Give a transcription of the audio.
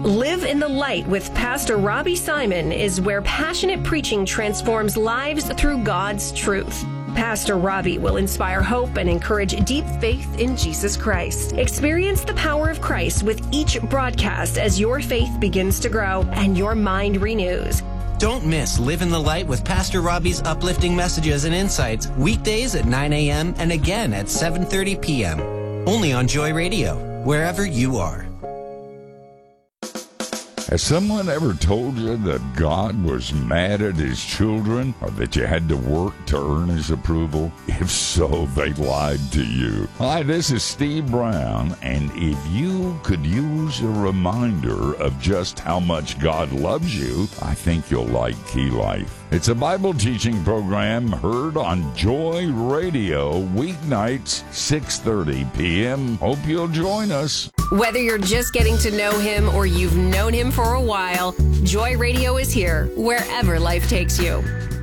Live in the Light with Pastor Robbie Simon is where passionate preaching transforms lives through God's truth. Pastor Robbie will inspire hope and encourage deep faith in Jesus Christ. Experience the power of Christ with each broadcast as your faith begins to grow and your mind renews. Don't miss Live in the Light with Pastor Robbie's uplifting messages and insights weekdays at 9 a.m. and again at 7:30 p.m. Only on Joy Radio, wherever you are. Has someone ever told you that God was mad at his children, or that you had to work to earn his approval? If so, they lied to you. Hi, this is Steve Brown, and if you could use a reminder of just how much God loves you, I think you'll like Key Life. It's a Bible teaching program heard on Joy Radio, weeknights, 6:30 p.m. Hope you'll join us. Whether you're just getting to know him or you've known him for a while, Joy Radio is here wherever life takes you.